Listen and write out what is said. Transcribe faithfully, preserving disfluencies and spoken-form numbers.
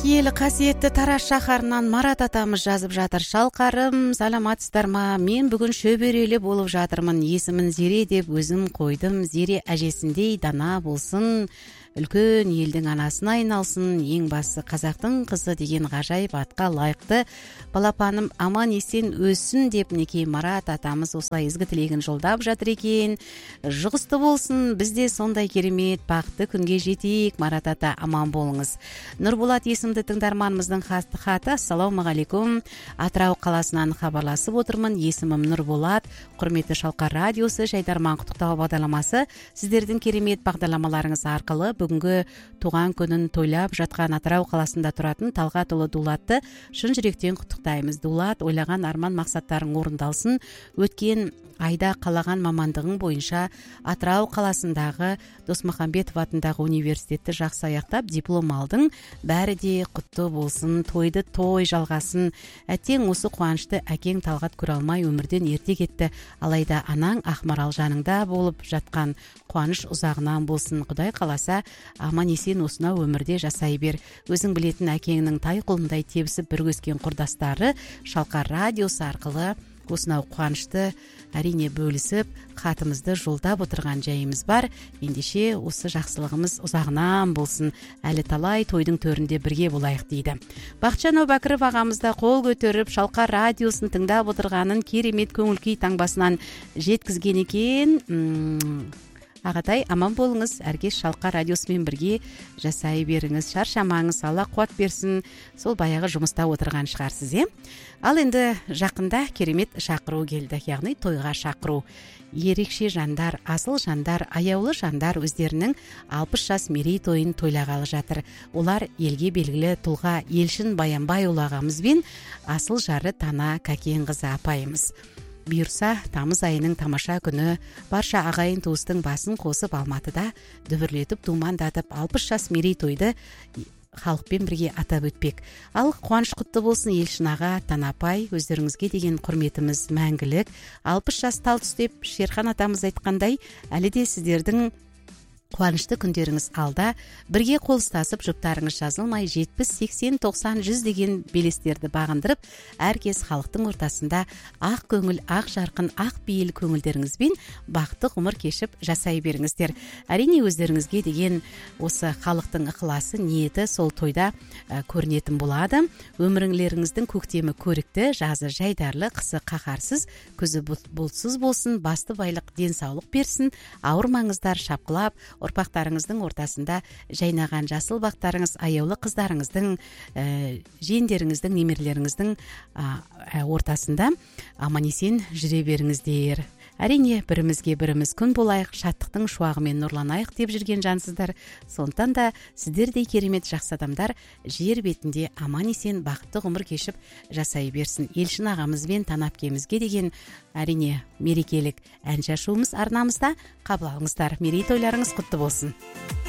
ел қасиетті Тараз шаһарынан Марат атамыз жазып жатыр. Шалқарым, саламатсыздарма? Мен бүгін шөберелі болып жатырмын. Есімін Зере деп өзім қойдым. Зере әжесіндей дана болсын, үлкен елдің анасын айналсын, ең басы қазақтың қызы деген ғажайып атқа лайықты балапаным аман есен өссін деп неке Марат атамыз осылай ізгі тілегін жолдап жатыр екен. Жұғысты болсын, бізде сондай керемет бақытты күнге жетейік. Марат ата аман болыңыз. Нұрболат есімді тыңдарманымыздың хаты. Ассалаумағалейкум. Атырау қаласынан хабарласып отырмын. Есімім Нұрболат. Құрметті Шалқар радиосы жайдарман құттықтау бағдарламасы сіздердің керемет бағдарламаларыңыз арқылы бүгінгі туған күнін тойлап жатқан Атырау қаласында тұратын Талғатұлы Дулатты шын жүректен құттықтаймыз. Дулат, ойлаған арман мақсаттарың орындалсын. Өткен айда қалаған мамандығың бойынша Атырау қаласындағы Досмахамбетов атындағы университетті жақсы аяқтап диплом алдың. Бәрі де құтты болсын, тойды той жалғасын. Әттең осы қуанышты әкең Талғат көре алмай өмірден ерте кетті. Алайда анаң Ақмарал жаныңда болып жатқан қуаныш ұзағынан болсын. Құдай қаласа аман есен осынау өмірде жасай бер. Өзің білетін әкеңнің тай қолындай тебісіп бір өскен құрдастары Шалқар радиосы арқылы осынау қуанышты әрине бөлісіп, хатымызды жолдап отырған жайымыз бар. Ендеше осы жақсылығымыз ұзағынан болсын. Әлі талай тойдың төрінде бірге болайық дейді. Бақытжан Әубәкіров ағамызда қол көтеріп Шалқар радиосын тыңдап отырғанын керемет көңіл-күй таңбасынан жеткізген екен. М- Ағатай, аман болыңыз, әркез Шалқар радиосымен бірге жасай беріңіз, шаршамаңыз, Алла қуат берсін. Сол баяғы жұмыста отырған шығарсыз, е? Ал енді жақында керемет шақыру келді, яғни тойға шақыру. Ерекше жандар, асыл жандар, аяулы жандар өздерінің алпыс жас мерей тойын тойлағалы жатыр. Олар елге белгілі тұлға Елшін Баянбайұлы ағамыз бен асыл жары Тана Кәкен қызы апайымыз. Бұйырса, тамыз айының тамаша күні барша ағайын туыстың басын қосып Алматыда дүбірлетіп думандатып алпыс жас мерей тойды халықпен бірге атап өтпек. Ал қуаныш құтты болсын Елшін аға, Тана апай, өздеріңізге деген құрметіміз мәңгілік. алпыс жас тал түс деп Шерхан атамыз айтқандай, әлі де сіздердің қуанышты күндеріңіз алда, бірге қол ұстасып жұптарыңыз жазылмай жетпіс, сексен, тоқсан, жүз деген белестерді бағындырып, әркез халықтың ортасында ақ көңіл, ақ жарқын, ақ бейіл көңілдеріңізбен бақытты ғұмыр кешіп жасай беріңіздер. Әрине өздеріңізге деген осы халықтың ықыласы, ниеті сол тойда ә, көрінетін болады. Өміріңлеріңіздің көктемі көрікті, жазы жайдарлы, қысы қаһарсыз, күзі бұлтсыз болсын, басты байлық денсаулық берсін, ауырмаңыздар, шапқылап ұрпақтарыңыздың ортасында жайнаған жасыл бақтарыңыз, аяулы қыздарыңыздың, ә, жиендеріңіздің, немерелеріңіздің ә, ортасында аман есен жүре беріңіздер. Әрине, бірімізге біріміз күн болайық, шаттықтың шуағымен нұрланайық деп жүрген жансыздар. Сондықтан да сіздердей керемет жақсы адамдар жер бетінде аман есен бақытты ғұмыр кешіп жасай берсін. Елшін ағамыз бен Тана әпкемізге деген әрине мерекелік ән шашуымыз арнамызда. Қабыл алыңыздар, мерейтойларыңыз құтты болсын.